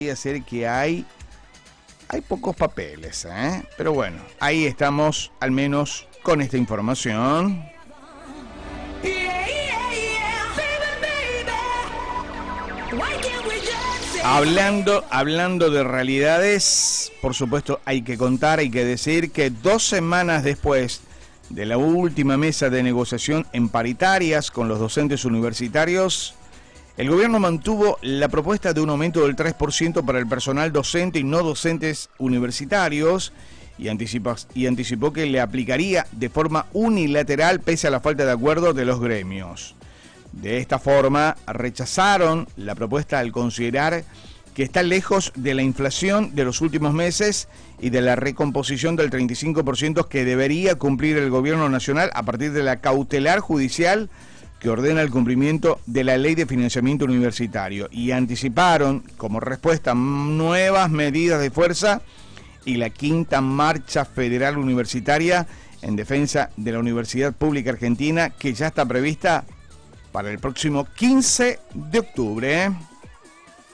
Ser que hay pocos papeles, pero bueno, ahí estamos, al menos con esta información. Hablando de realidades, por supuesto hay que contar, hay que decir que 2 semanas después de la última mesa de negociación en paritarias con los docentes universitarios, el gobierno mantuvo la propuesta de un aumento del 3% para el personal docente y no docentes universitarios y anticipó que le aplicaría de forma unilateral pese a la falta de acuerdo de los gremios. De esta forma, rechazaron la propuesta al considerar que está lejos de la inflación de los últimos meses y de la recomposición del 35% que debería cumplir el gobierno nacional a partir de la cautelar judicial que ordena el cumplimiento de la Ley de Financiamiento Universitario, y anticiparon como respuesta nuevas medidas de fuerza y la 5ª Marcha Federal Universitaria en defensa de la Universidad Pública Argentina, que ya está prevista para el próximo 15 de octubre.